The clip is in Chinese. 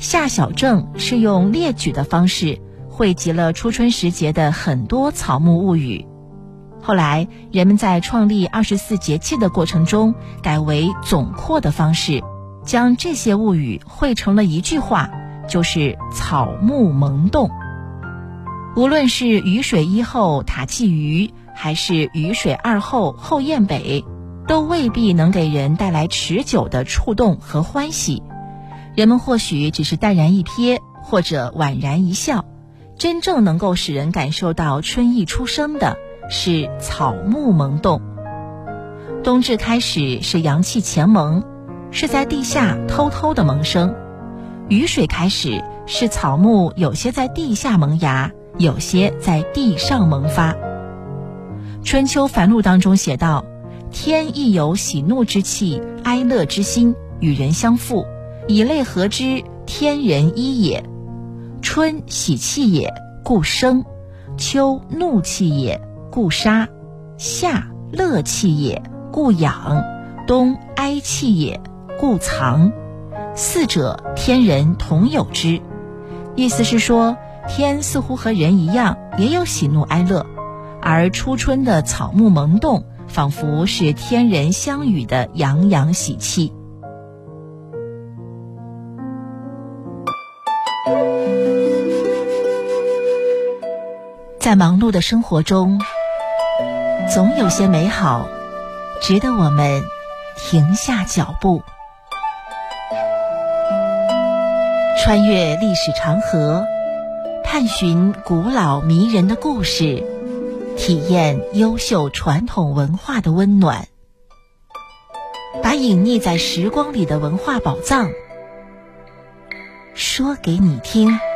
夏小正是用列举的方式汇集了初春时节的很多草木物语。后来人们在创立24节气的过程中，改为总括的方式，将这些物语汇成了一句话，就是草木萌动。无论是雨水一后塔气余，还是雨水二后后雁北，都未必能给人带来持久的触动和欢喜。人们或许只是淡然一瞥，或者宛然一笑，真正能够使人感受到春意初生的是草木萌动。冬至开始是阳气前萌，是在地下偷偷的萌生；雨水开始是草木有些在地下萌芽，有些在地上萌发。春秋繁露当中写道：天亦有喜怒之气，哀乐之心，与人相附，以类合之，天人一也。春喜气也，故生；秋怒气也，故杀；夏乐气也，故养；冬哀气也，故藏。四者天人同有之。意思是说，天似乎和人一样，也有喜怒哀乐，而初春的草木萌动，仿佛是天人相与的洋洋喜气。在忙碌的生活中，总有些美好值得我们停下脚步，穿越历史长河，探寻古老迷人的故事，体验优秀传统文化的温暖，把隐匿在时光里的文化宝藏说给你听。